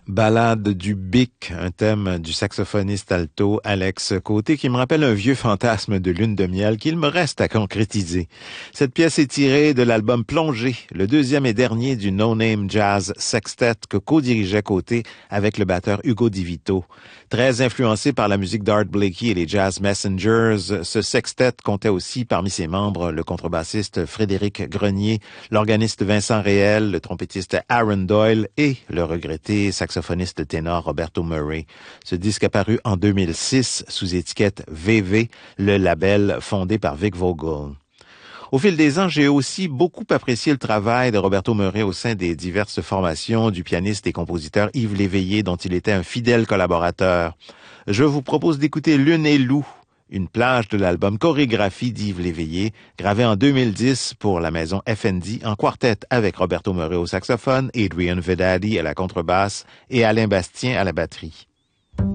Ballade du Bic, un thème du saxophoniste alto Alex Côté qui me rappelle un vieux fantasme de lune de miel qu'il me reste à concrétiser. Cette pièce est tirée de l'album Plongée, le deuxième et dernier du No Name Jazz Sextet que co-dirigeait Côté avec le batteur Hugo Di Vito. Très influencé par la musique d'Art Blakey et les Jazz Messengers, ce sextet comptait aussi parmi ses membres le contrebassiste Frédéric Grenier, l'organiste Vincent Réel, le trompettiste Aaron Doyle et le regretté saxophoniste ténor Roberto Murray. Ce disque apparu en 2006 sous étiquette VV, le label fondé par Vic Vogel. Au fil des ans, j'ai aussi beaucoup apprécié le travail de Roberto Murray au sein des diverses formations du pianiste et compositeur Yves Léveillé, dont il était un fidèle collaborateur. Je vous propose d'écouter Lune et Loup, une plage de l'album Chorégraphie d'Yves Léveillé, gravé en 2010 pour la maison FND en quartet avec Roberto Murray au saxophone, Adrian Vedadi à la contrebasse et Alain Bastien à la batterie.